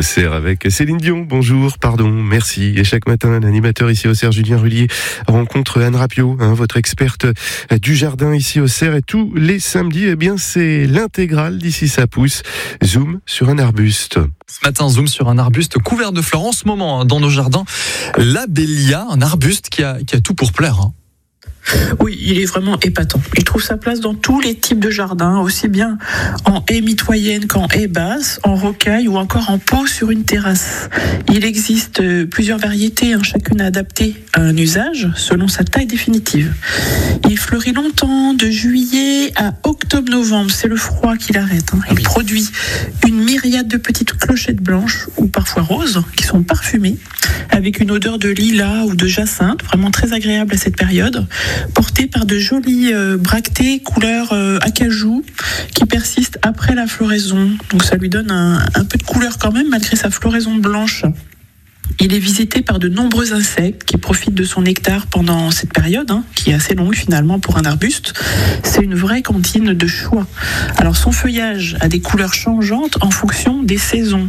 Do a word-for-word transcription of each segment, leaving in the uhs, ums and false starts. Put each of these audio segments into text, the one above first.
Auxerre avec Céline Dion. Bonjour, pardon, merci. Et chaque matin, l'animateur ici au Auxerre, Julien Rullier, rencontre Anne Rapio, hein, votre experte du jardin ici au Auxerre. Et tous les samedis, eh bien, c'est l'intégrale d'ici ça pousse. Zoom sur un arbuste. Ce matin, zoom sur un arbuste couvert de fleurs. En ce moment, hein, dans nos jardins, l'abélia, un arbuste qui a, qui a tout pour plaire. Hein. Oui, il est vraiment épatant. Il trouve sa place dans tous les types de jardins, aussi bien en haie mitoyenne qu'en haie basse, en rocaille ou encore en pot sur une terrasse. Il existe plusieurs variétés, hein, chacune adaptée à un usage selon sa taille définitive. Il fleurit longtemps, de juillet à octobre-novembre. C'est le froid qui l'arrête. Hein. Il produit une myriade de petites clochettes blanches ou parfois roses qui sont parfumées avec une odeur de lilas ou de jacinthe, vraiment très agréable à cette période, portée par de jolies euh, bractées couleur euh, acajou qui persistent après la floraison. Donc ça lui donne un, un peu de couleur quand même malgré sa floraison blanche. Il est visité par de nombreux insectes qui profitent de son nectar pendant cette période, hein, qui est assez longue finalement pour un arbuste. C'est une vraie cantine de choix. Alors son feuillage a des couleurs changeantes en fonction des saisons.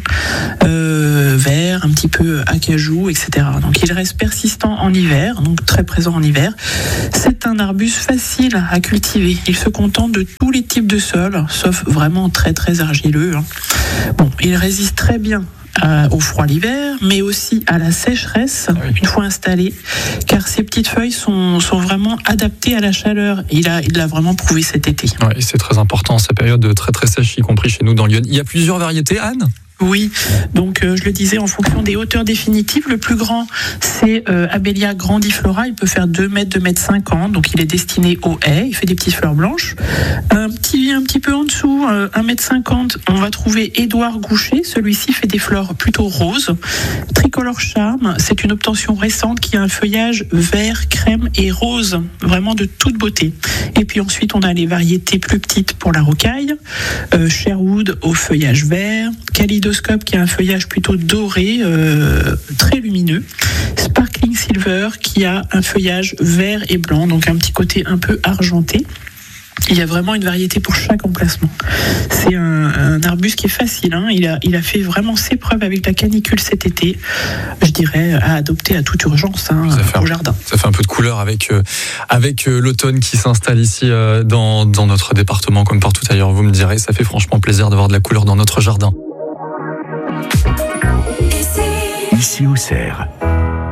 Euh, vert, un petit peu acajou, et cetera. Donc il reste persistant en hiver, donc très présent en hiver. C'est un arbuste facile à cultiver. Il se contente de tous les types de sols, sauf vraiment très très argileux. Hein. Bon, il résiste très bien Euh, au froid l'hiver, mais aussi à la sécheresse une fois installé, car ces petites feuilles sont, sont vraiment adaptées à la chaleur. Il a, il l'a vraiment prouvé cet été. Ouais, c'est très important, cette période très très sèche, y compris chez nous dans Lyon. Il y a plusieurs variétés, Anne ? Oui, donc euh, je le disais, en fonction des hauteurs définitives, le plus grand, c'est euh, Abélia grandiflora, il peut faire deux mètres, deux mètres cinquante, donc il est destiné aux haies, il fait des petites fleurs blanches. Un petit, un petit peu en dessous, euh, un mètre cinquante, on va trouver Édouard Goucher, celui-ci fait des fleurs plutôt roses. Tricolore Charme, c'est une obtention récente qui a un feuillage vert, crème et rose, vraiment de toute beauté. Et puis ensuite, on a les variétés plus petites pour la rocaille, euh, Sherwood au feuillage vert, Kaleidoscope qui a un feuillage plutôt doré, euh, très lumineux. Sparkling Silver qui a un feuillage vert et blanc, donc un petit côté un peu argenté. Il y a vraiment une variété pour chaque emplacement. C'est un, un arbuste qui est facile. Hein. Il a, il a fait vraiment ses preuves avec la canicule cet été. Je dirais à adopter à toute urgence hein, au jardin. Ça fait un peu de couleur avec, euh, avec euh, l'automne qui s'installe ici euh, dans, dans notre département comme partout ailleurs. Vous me direz, ça fait franchement plaisir d'avoir de la couleur dans notre jardin. Ici au Auxerre.